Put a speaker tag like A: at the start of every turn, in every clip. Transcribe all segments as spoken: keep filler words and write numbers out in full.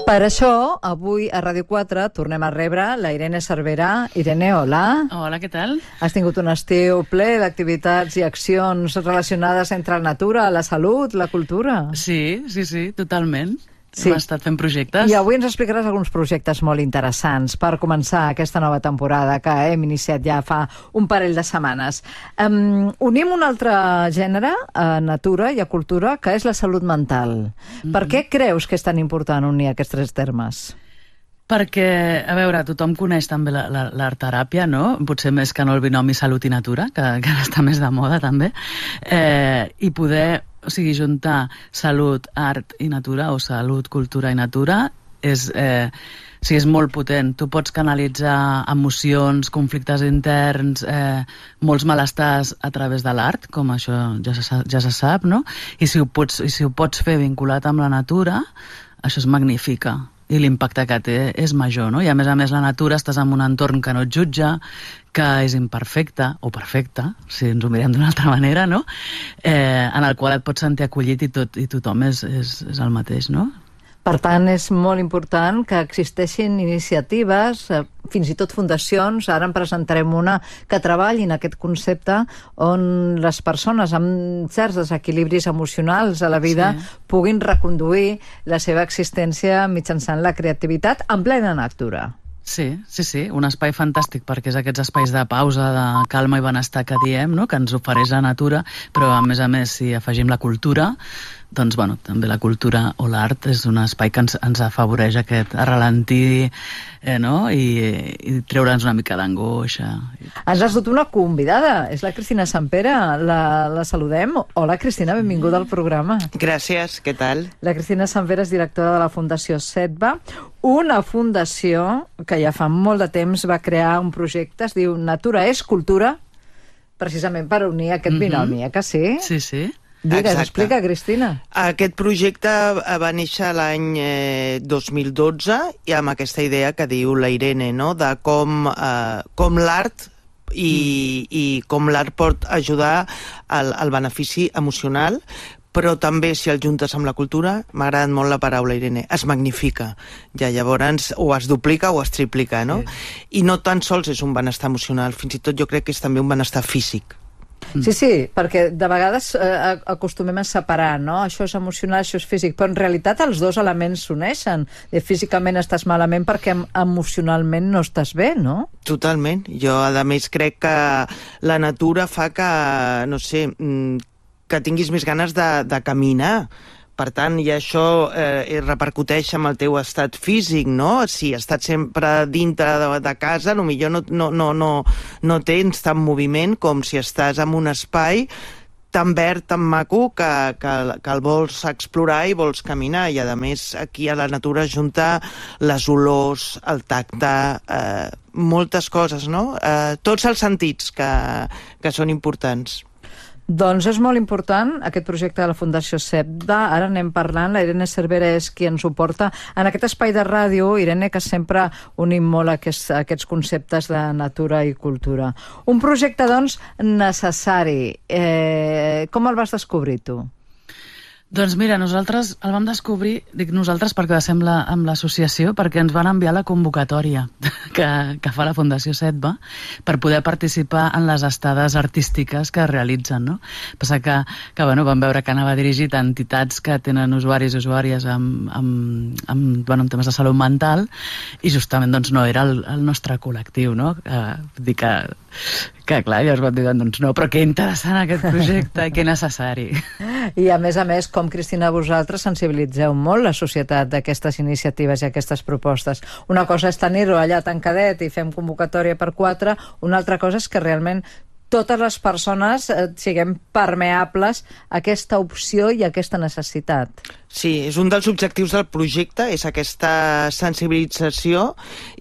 A: Per això, avui a Ràdio quatre tornem a rebre la Irene Cervera. Irene, hola.
B: Hola, què tal?
A: Has tingut un estiu ple d'activitats i accions relacionades entre la natura, la salut, la cultura.
B: Sí, sí, sí, totalment.
A: Sí.
B: Hem estat fent projectes.
A: I avui ens explicaràs alguns projectes molt interessants per començar aquesta nova temporada que hem iniciat ja fa un parell de setmanes. Um, unim un altre gènere a natura i a cultura, que és la salut mental. Mm-hmm. Per què creus que és tan important unir aquests tres termes?
B: Perquè, a veure, tothom coneix també l'art-teràpia, no? Potser més que no el binomi salut i natura, que, que està més de moda també, eh, i poder, o sigui, juntar salut, art i natura, o salut, cultura i natura, és, eh, o sigui, és molt potent. Tu pots canalitzar emocions, conflictes interns, eh, molts malestars a través de l'art, com això ja se, ja se sap, no? I si ho pots, i si ho pots fer vinculat amb la natura, això es magnifica. I l'impacte que té és major, no? I a més a més la natura, estàs en un entorn que no et jutja, que és imperfecte, o perfecte, si ens ho mirem d'una altra manera, no? Eh, en el qual et pots sentir acollit i, tot, i tothom és, és, és el mateix, no?
A: Per tant, és molt important que existeixin iniciatives, fins i tot fundacions, ara en presentarem una, que treballin aquest concepte on les persones amb certs desequilibris emocionals a la vida sí. puguin reconduir la seva existència mitjançant la creativitat en plena natura.
B: Sí, sí, sí, un espai fantàstic perquè és aquests espais de pausa, de calma i benestar que diem, no? Que ens ofereix la natura, però a més a més si afegim la cultura, doncs bueno, també la cultura o l'art és un espai que ens, ens afavoreix aquest a ralentir, eh, no? I, i treure'ns una mica d'angoixa.
A: Ens has dut una convidada, és la Cristina Sampere, la, la saludem. Hola Cristina, benvinguda al programa.
C: Gràcies, què tal?
A: La Cristina Sampere és directora de la Fundació SEDBA, una fundació que ja fa molt de temps va crear un projecte, es diu Natura és Cultura, precisament per unir aquest binomi, eh, que sí?
B: Sí, sí.
A: Digues, explica, Cristina.
C: Aquest projecte va néixer l'any eh, dos mil dotze i amb aquesta idea que diu la Irene, no? De com, eh, com l'art i, mm. i com l'art pot ajudar al, al benefici emocional, però també si el juntes amb la cultura, m'ha agradat molt la paraula, Irene, es magnifica. Ja llavors o es duplica o es triplica, no? Sí. I no tan sols és un benestar emocional, fins i tot jo crec que és també un benestar físic.
A: Sí, sí, perquè de vegades eh, acostumem a separar, no? Això és emocional, això és físic, però en realitat els dos elements s'uneixen. Físicament estàs malament perquè emocionalment no estàs bé, no?
C: Totalment. Jo, a més, crec que la natura fa que, no sé, que tinguis més ganes de, de caminar. Per tant, i això eh, repercuteix amb el teu estat físic, no? Si estàs sempre dintre de, de casa, potser no, no, no, no, no tens tant moviment com si estàs en un espai tan verd, tan maco, que, que, que el vols explorar i vols caminar. I, a més, aquí a la natura junta les olors, el tacte, eh, moltes coses, no? Eh, tots els sentits que, que són importants.
A: Doncs és molt important aquest projecte de la Fundació SEDBA. Ara anem parlant, la Irene Cervera és qui ens ho porta en aquest espai de ràdio, Irene, que sempre unim molt aquests, aquests conceptes de natura i cultura. Un projecte, doncs, necessari. Eh, com el vas descobrir, tu?
B: Doncs mira, nosaltres el vam descobrir, dic nosaltres perquè va ser amb la- amb l'associació, perquè ens van enviar la convocatòria que, que fa la Fundació SEDBA per poder participar en les estades artístiques que realitzen, no? Passa que, que bueno, vam veure que anava dirigit a entitats que tenen usuaris i usuàries amb, amb, amb, bueno, amb temes de salut mental i justament doncs, no era el, el nostre col·lectiu, no? Eh, dir que, que clar, llavors vam dir, doncs no, però que interessant aquest projecte i que necessari.
A: I a més a més, com Cristina, vosaltres sensibilitzeu molt la societat d'aquestes iniciatives i aquestes propostes. Una cosa és tenir-ho allà tancadet i fem convocatòria per quatre, una altra cosa és que realment totes les persones eh, siguem permeables a aquesta opció i a aquesta necessitat.
C: Sí, és un dels objectius del projecte, és aquesta sensibilització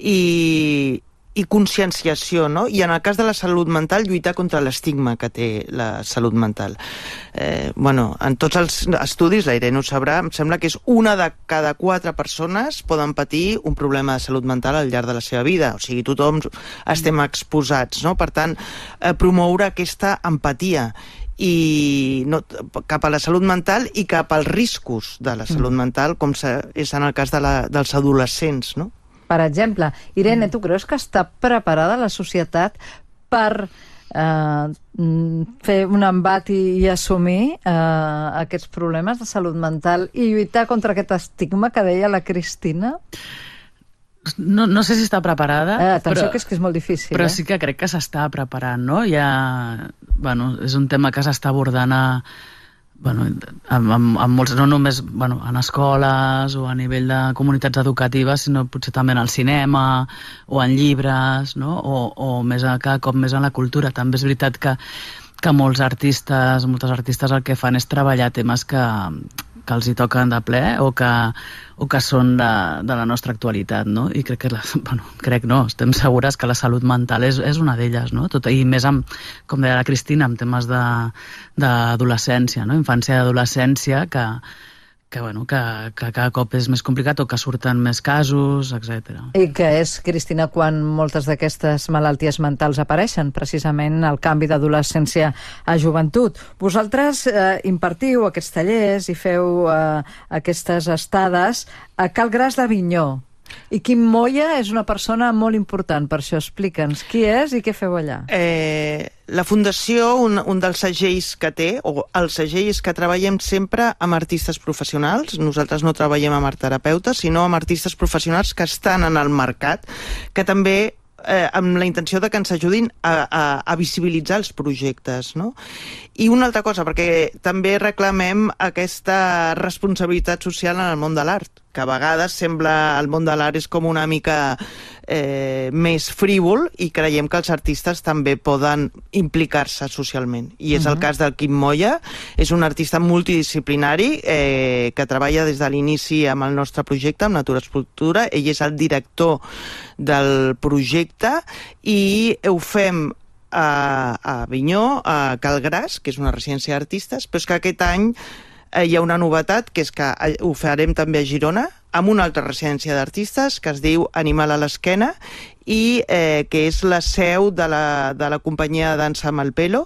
C: i, i conscienciació, no? I en el cas de la salut mental, lluitar contra l'estigma que té la salut mental. Eh, bueno, en tots els estudis, la Irene ho sabrà, em sembla que és una de cada quatre persones poden patir un problema de salut mental al llarg de la seva vida. O sigui, tothom estem exposats, no? Per tant, eh, promoure aquesta empatia i no, cap a la salut mental i cap als riscos de la salut mental, com és en el cas de la, dels adolescents, no?
A: Per exemple, Irene, tu creus que està preparada la societat per eh, fer un embat i, i assumir eh, aquests problemes de salut mental i lluitar contra aquest estigma que deia la Cristina?
B: No, no sé si està preparada,
A: eh, atenció,
B: però,
A: que és que és molt difícil,
B: però
A: eh?
B: sí que crec que s'està preparant, no? Ja, bueno, és un tema que s'està abordant a, bueno, amb, amb, amb molts, no només bueno, en escoles o a nivell de comunitats educatives, sinó potser també en el cinema o en llibres, no? o, o més a, cada cop més en la cultura. També és veritat que, que molts artistes, moltes artistes el que fan és treballar temes que, que els hi toquen de ple o que, o que són de, de la nostra actualitat, no? I crec que, la, bueno, crec no, estem segures que la salut mental és, és una d'elles, no? Tot, i més amb, com deia la Cristina, amb temes d'adolescència, no? Infància i adolescència, que, que, bueno, que, que cada cop és més complicat o que surten més casos, etcètera.
A: I que és, Cristina, quan moltes d'aquestes malalties mentals apareixen, precisament el canvi d'adolescència a joventut. Vosaltres eh, impartiu aquests tallers i feu eh, aquestes estades a Cal Gras d'Avinyó. I Quim Moya és una persona molt important, per això explica'ns qui és i què feu allà.
C: Eh, la Fundació, un, un dels segells que té, o el segell és que treballem sempre amb artistes professionals. Nosaltres no treballem amb art terapeutes, sinó amb artistes professionals que estan en el mercat, que també eh, amb la intenció de que ens ajudin a, a, a visibilitzar els projectes, no? I una altra cosa, perquè també reclamem aquesta responsabilitat social en el món de l'art, que a vegades sembla el món de l'art és com una mica eh, més frívol, i creiem que els artistes també poden implicar-se socialment. I és uh-huh. el cas del Quim Moya, és un artista multidisciplinari eh, que treballa des de l'inici amb el nostre projecte, amb Natura Escultura. Ell és el director del projecte i ho fem a, a Avinyó, a Cal Gras, que és una residència d'artistes, però és que aquest any eh, hi ha una novetat, que és que ho farem també a Girona, amb una altra residència d'artistes que es diu Animal a l'esquena i eh, que és la seu de la, de la companyia de dansa Malpelo,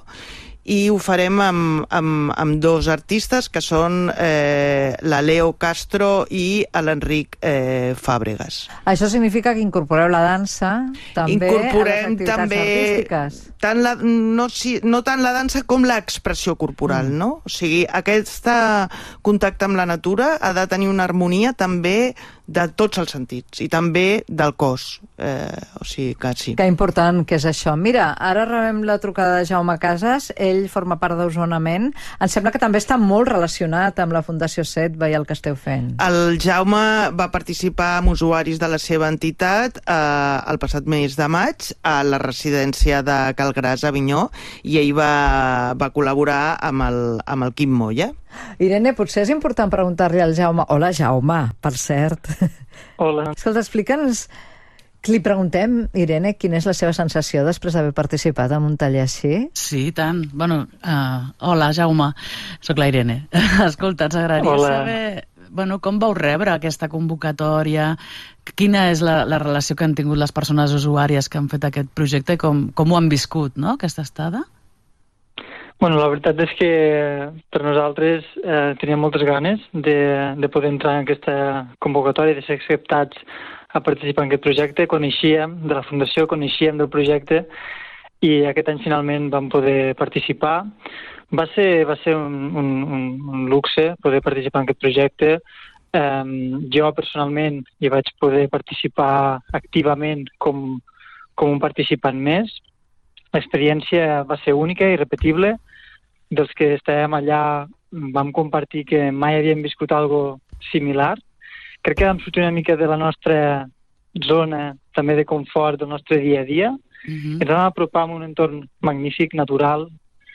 C: i ho farem amb, amb, amb dos artistes que són eh, la Leo Castro i l'Enric eh, Fàbregas.
A: Això significa que incorporeu la dansa també
C: Incorporem
A: a les activitats
C: també
A: artístiques?
C: Tant la, no, si, no tant la dansa com l'expressió corporal, mm. no? O sigui, aquest contacte amb la natura ha de tenir una harmonia també de tots els sentits i també del cos. Eh, o sigui que sí.
A: Que important que és això. Mira, ara rebem la trucada de Jaume Casas, ell forma part d'Osonament. Em sembla que també està molt relacionat amb la Fundació set, veia el que esteu fent.
C: El Jaume va participar amb usuaris de la seva entitat eh, el passat mes de maig a la residència de Cal Gras a Avinyó, i ell va, va col·laborar amb el, amb el Quim Moya.
A: Irene, potser és important preguntar-li al Jaume... Hola, Jaume, per cert.
D: Hola.
A: Escolta, explica'ns... Li preguntem, Irene, quina és la seva sensació després d'haver participat en un taller així?
B: Sí, i tant. Bueno, uh, hola, Jaume. Soc la Irene. Escolta, ens agradaria
D: hola.
B: saber... Bueno, com vau rebre aquesta convocatòria? Quina és la, la relació que han tingut les persones usuàries que han fet aquest projecte i com, com ho han viscut, no?, aquesta estada?
D: Bueno, la veritat és que per nosaltres eh, teníem moltes ganes de, de poder entrar en aquesta convocatòria, de ser acceptats a participar en aquest projecte. Coneixíem de la Fundació, coneixíem del projecte, i aquest any finalment vam poder participar. Va ser, va ser un, un, un luxe poder participar en aquest projecte. Eh, jo personalment hi vaig poder participar activament com, com un participant més. L'experiència va ser única i irrepetible. Dels que estàvem allà vam compartir que mai havíem viscut algo similar. Crec que vam sortir una mica de la nostra zona també de confort del nostre dia a dia. Uh-huh. Ens vam apropar a un entorn magnífic, natural,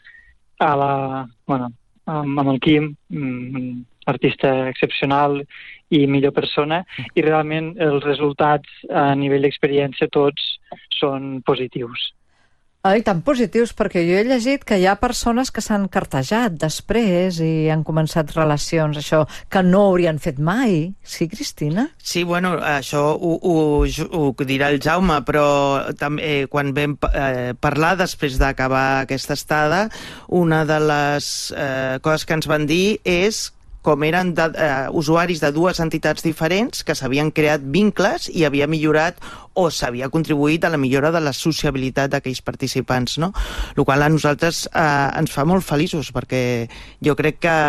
D: a la, bueno, amb, amb el Quim, un artista excepcional i millor persona, i realment els resultats a nivell d'experiència tots són positius.
A: Ai, tan positius, perquè jo he llegit que hi ha persones que s'han cartejat després i han començat relacions, això, que no haurien fet mai. Sí, Cristina?
C: Sí, bueno, això ho, ho, ho dirà el Jaume, però també quan vam eh, parlar després d'acabar aquesta estada, una de les eh, coses que ens van dir és com eren de, eh, usuaris de dues entitats diferents que s'havien creat vincles i havia millorat o s'havia contribuït a la millora de la sociabilitat d'aquells participants, no? El qual a nosaltres eh, ens fa molt feliços, perquè jo crec que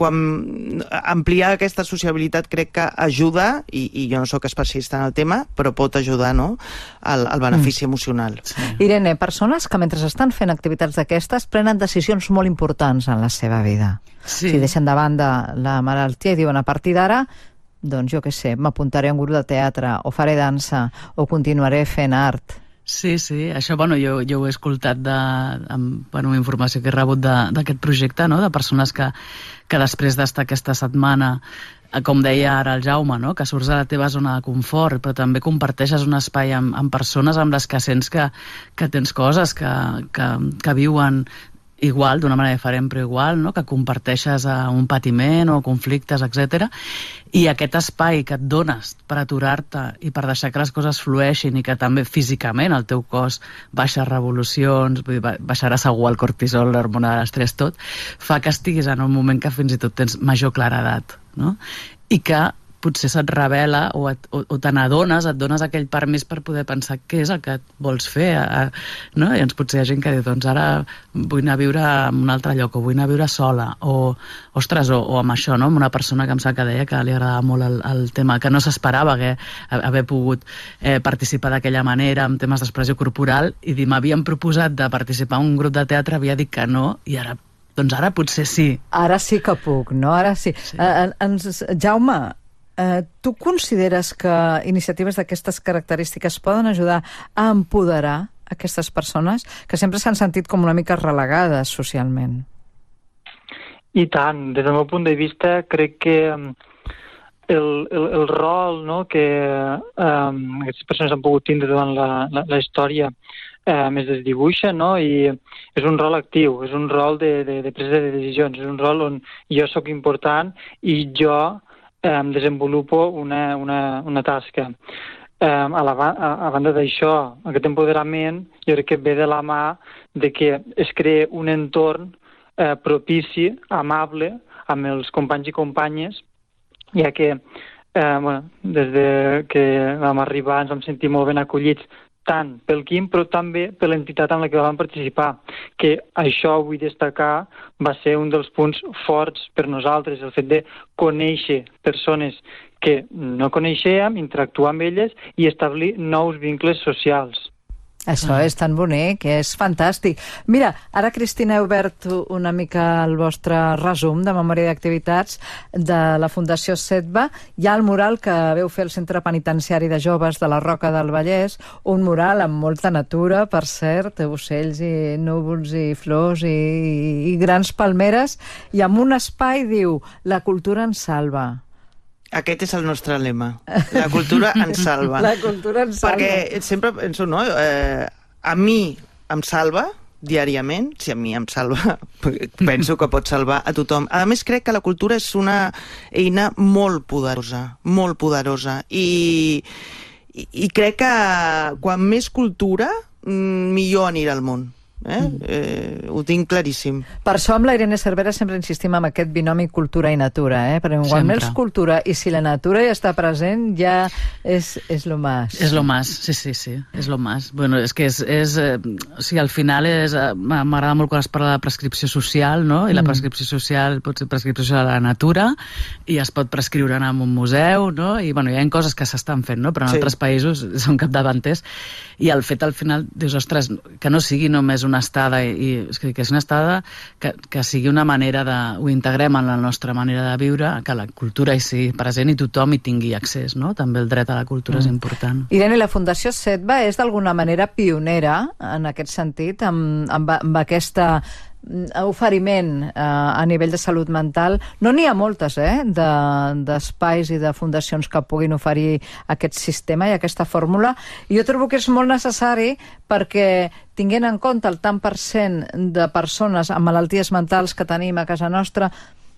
C: quan ampliar aquesta sociabilitat crec que ajuda, i, i jo no sóc especialista en el tema, però pot ajudar, no?, al, al benefici mm. emocional.
A: Sí. Irene, persones que mentre estan fent activitats d'aquestes prenen decisions molt importants en la seva vida.
B: Sí.
A: Si deixen de banda la malaltia i diuen a partir d'ara, doncs jo què sé, m'apuntaré a un grup de teatre, o faré dansa, o continuaré fent art.
B: Sí, sí, això, bueno, jo, jo ho he escoltat de, amb, bueno, informació que he rebut d'aquest projecte, no?, de persones que, que després d'estar aquesta setmana, com deia ara el Jaume, no?, que surts de la teva zona de confort, però també comparteixes un espai amb, amb persones amb les que sents que, que tens coses que, que, que viuen igual, d'una manera diferent però igual, no?, que comparteixes un patiment o conflictes, etcètera. I aquest espai que et dones per aturar-te i per deixar que les coses flueixin i que també físicament el teu cos baixa revolucions, vull dir, baixarà segur el cortisol, l'hormona de l'estrès, tot, fa que estiguis en un moment que fins i tot tens major claredat, no? I que potser se't revela o, et, o, o te n'adones, et dones aquell permís per poder pensar què és el que vols fer, a, no? I doncs potser hi ha gent que diu, doncs ara vull anar a viure en un altre lloc, o vull anar a viure sola, o, ostres, o, o amb això, no?, amb una persona que em sap que deia que li agradava molt el, el tema, que no s'esperava haver, haver pogut eh, participar d'aquella manera en temes d'expressió corporal, i dir, m'havien proposat de participar en un grup de teatre, havia dit que no, i ara, doncs ara potser sí.
A: Ara sí que puc, no? Ara sí. sí. Eh, ens, Jaume, Eh, tu consideres que iniciatives d'aquestes característiques poden ajudar a empoderar aquestes persones que sempre s'han sentit com una mica relegades socialment?
D: I tant. Des del meu punt de vista, crec que el, el, el rol, no?, que um, aquestes persones han pogut tindre durant la, la, la història eh, més es dibuixa, no?, i és un rol actiu, és un rol de, de, de presa de decisions, és un rol on jo sóc important i jo eh, desenvolupo una, una, una tasca. Eh, a, la, a, a banda d'això, aquest empoderament jo crec que ve de la mà de que es crea un entorn eh, propici, amable, amb els companys i companyes, ja que eh, bueno, des de que vam arribar ens vam sentir molt ben acollits, tant pel Quim, però també per l'entitat en la que vam participar, que això, vull destacar, va ser un dels punts forts per nosaltres, el fet de conèixer persones que no coneixíem, interactuar amb elles i establir nous vincles socials.
A: Això és tan bonic, és fantàstic. Mira, ara, Cristina, he obert una mica el vostre resum de memòria d'activitats de la Fundació SEDVA. Hi ha el mural que veu fer el Centre Penitenciari de Joves de la Roca del Vallès, un mural amb molta natura, per cert, ocells i núvols i flors i, i grans palmeres, i amb un espai, diu, la cultura ens salva.
C: Aquest és el nostre lema. La cultura ens salva.
A: La cultura ens salva.
C: Perquè sempre penso, no? Eh, a mi em salva diàriament, si a mi em salva, penso que pot salvar a tothom. A més, crec que la cultura és una eina molt poderosa, molt poderosa. I, i, i crec que quan més cultura, millor anirà al món. Eh? Eh, ho tinc claríssim.
A: Per això amb la Irene Cervera sempre insistim en aquest binomi cultura i natura, eh? Perquè quan més cultura i si la natura ja està present ja és, és lo más.
B: És lo más, sí, sí, sí, és lo más. Bueno, és que és, és eh, o sigui, al final és, eh, m'agrada molt quan es parla de prescripció social, no? I la prescripció social pot ser prescripció social a la natura i es pot prescriure en un museu, no? I bueno, hi ha coses que s'estan fent, no? Però en sí. altres països són capdavanters i el fet al final dius, ostres, que no sigui només una estada i, i que és una estada que, que sigui una manera de, ho integrem en la nostra manera de viure, que la cultura hi sigui present i tothom hi tingui accés, no? També el dret a la cultura mm. és important.
A: Irene, la Fundació SEDVA és d'alguna manera pionera en aquest sentit, amb, amb, amb aquesta oferiment eh, a nivell de salut mental. No n'hi ha moltes, eh, d'espais i de fundacions que puguin oferir aquest sistema i aquesta fórmula. I jo trobo que és molt necessari perquè, tinguent en compte el tant per cent de persones amb malalties mentals que tenim a casa nostra,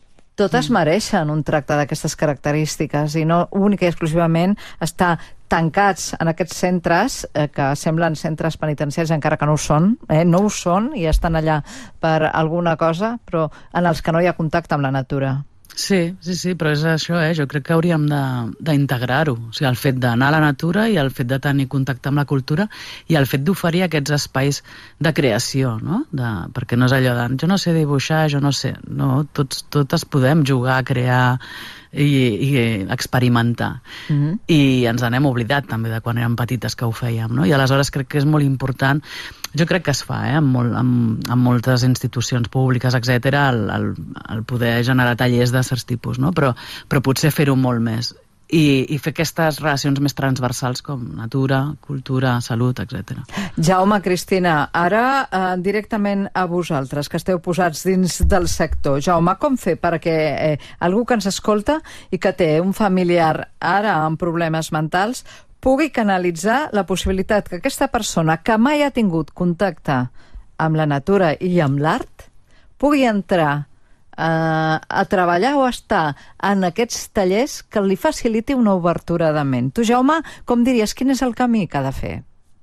A: totes mereixen un tracte d'aquestes característiques i no única i exclusivament estar tancats en aquests centres eh, que semblen centres penitenciaris, encara que no ho són, eh, no ho són i estan allà per alguna cosa, però en els que no hi ha contacte amb la natura.
B: Sí, sí, sí, però és això, eh? Jo crec que hauríem d'integrar-ho. O sigui, el fet d'anar a la natura i el fet de tenir contacte amb la cultura i el fet d'oferir aquests espais de creació, no? De, perquè no és allò de, jo no sé dibuixar, jo no sé... No, tots, totes podem jugar, crear i, i experimentar. Mm-hmm. I ens n'hem oblidat també de quan érem petites que ho fèiem, no? I aleshores crec que és molt important. Jo crec que es fa, eh, amb, molt, amb, amb moltes institucions públiques, etcètera, el, el, el poder generar tallers de certs tipus, no? Però, però potser fer-ho molt més. I, i fer aquestes relacions més transversals com natura, cultura, salut, etcètera.
A: Jaume, Cristina, ara eh, directament a vosaltres, que esteu posats dins del sector. Jaume, com fer perquè eh, algú que ens escolta i que té un familiar ara amb problemes mentals pugui canalitzar la possibilitat que aquesta persona que mai ha tingut contacte amb la natura i amb l'art pugui entrar eh, a treballar o a estar en aquests tallers que li faciliti una obertura de ment. Tu, Jaume, com diries, quin és el camí que ha de fer?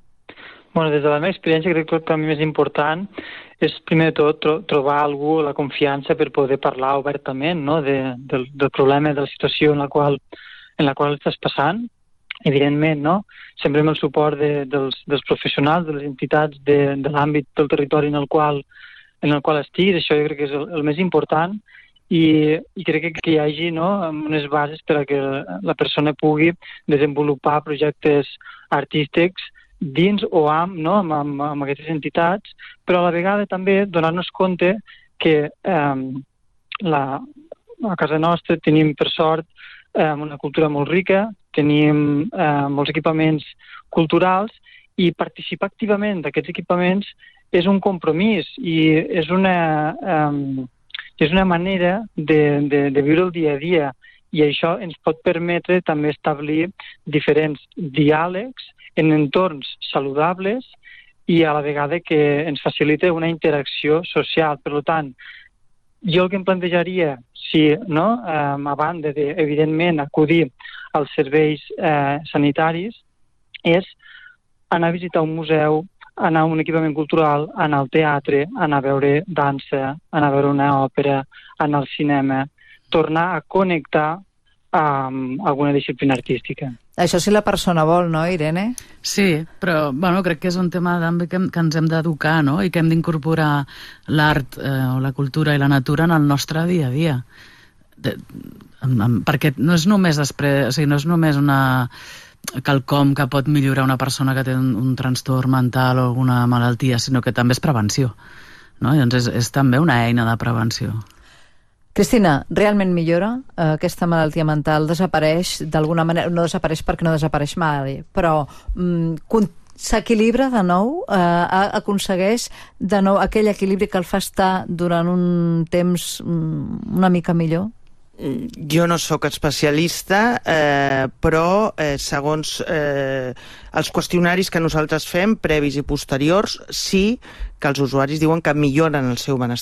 D: Bueno, des de la meva experiència crec que el camí més important és, primer de tot, tro trobar algú la confiança per poder parlar obertament, no? de, del, del problema, de la situació en la qual, en la qual estàs passant. Evidentment, no? Sempre amb el suport de, dels, dels professionals, de les entitats de, de l'àmbit del territori en el qual, en el qual estiguis. Això jo crec que és el, el més important i, i crec que, que hi hagi, no, unes bases per a que la persona pugui desenvolupar projectes artístics dins o amb, no, amb, amb, amb aquestes entitats, però a la vegada també donar-nos compte que eh, la, a casa nostra tenim, per sort, eh, una cultura molt rica, tenim eh, molts equipaments culturals i participar activament d'aquests equipaments és un compromís i és una, eh, és una manera de, de, de viure el dia a dia i això ens pot permetre també establir diferents diàlegs en entorns saludables i a la vegada que ens facilita una interacció social. Per tant, jo el que em plantejaria, si, no, eh, a banda de, evidentment, acudir als serveis eh, sanitaris, és anar a visitar un museu, anar a un equipament cultural, anar al teatre, anar a veure dansa, anar a veure una òpera, anar al cinema, tornar a connectar amb alguna disciplina artística.
A: Això si la persona vol, no, Irene?
B: Sí, però bueno, crec que és un tema d'àmbit que, que ens hem d'educar, no? I que hem d'incorporar l'art eh, o la cultura i la natura en el nostre dia a dia. De, amb, amb, perquè no és només després, o sigui, no és només una quelcom que pot millorar una persona que té un, un trastorn mental o alguna malaltia, sinó que també és prevenció, no? I doncs és, és també una eina de prevenció.
A: Cristina, realment millora eh, aquesta malaltia mental? Desapareix d'alguna manera? No desapareix perquè no desapareix mai, però mm, s'equilibra de nou? Eh, aconsegueix de nou aquell equilibri que el fa estar durant un temps mm, una mica millor?
C: Jo no sóc especialista, eh, però eh, segons eh, els qüestionaris que nosaltres fem, previs i posteriors, sí que els usuaris diuen que milloren el seu benestar